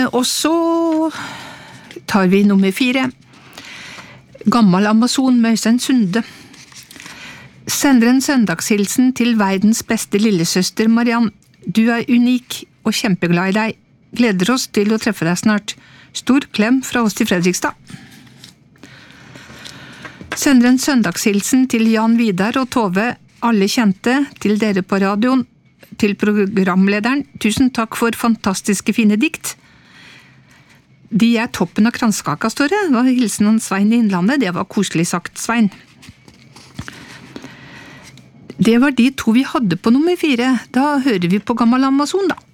Og så tar vi nummer 4. Gammel Amazon med Øystein Sunde. Sender en søndagshilsen til verdens beste lillesøster Mariann. Du er unik og kjempeglad i deg. Gleder oss til å treffe deg snart. Stor klem fra oss til Fredrikstad. Sender en søndagshilsen til Jan Vidar og Tove, alle kjente, til dere på radioen, til programlederen. Tusen takk for fantastiske fine dikt. De er toppen av kranskaka, står det. Det var hilsen av Svein i Innlandet. Det var koselig sagt, Svein. Det var de 2 vi hadde på nummer 4. Da hører vi på Gammel Amazon, da.